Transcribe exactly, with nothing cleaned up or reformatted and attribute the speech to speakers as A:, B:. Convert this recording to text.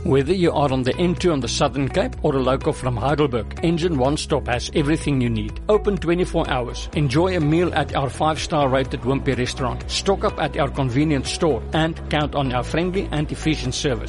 A: Whether you are on the N two on the Southern Cape or a local from Heidelberg, Engine One Stop has everything you need. Open twenty-four hours. Enjoy a meal at our five-star rated Wimpy restaurant. Stock up at our convenience store and count on our friendly and efficient service.